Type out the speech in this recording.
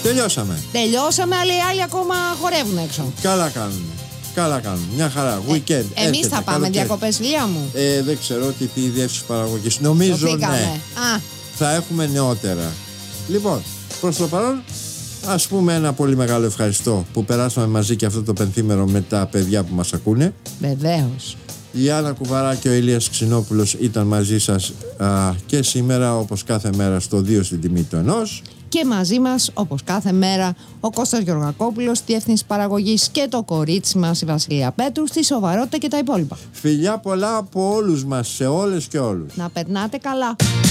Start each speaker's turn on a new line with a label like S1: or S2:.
S1: Τελειώσαμε, αλλά οι άλλοι ακόμα χορεύουν έξω.
S2: Καλά κάνουν. Μια χαρά. Weekend.
S1: Εμείς θα πάμε διακοπές, Λία μου.
S2: Δεν ξέρω τι διεύθυνση παραγωγής. Νομίζω ναι. Θα έχουμε νεότερα. Λοιπόν, προς το παρόν, ας πούμε ένα πολύ μεγάλο ευχαριστώ που περάσαμε μαζί και αυτό το πενθήμερο με τα παιδιά που μας ακούνε.
S1: Βεβαίως.
S2: Η Άννα Κουβαρά και ο Ηλίας Ξινόπουλος ήταν μαζί σας και σήμερα, όπως κάθε μέρα, στο 2 στην τιμή του 1.
S1: Και μαζί μας, όπως κάθε μέρα, ο Κώστας Γεωργακόπουλος, διεύθυνση παραγωγής, και το κορίτσι μας, η Βασιλεία Πέτρου, στη σοβαρότητα και τα υπόλοιπα.
S2: Φιλιά πολλά από όλους μας, σε όλες και όλους.
S1: Να περνάτε καλά.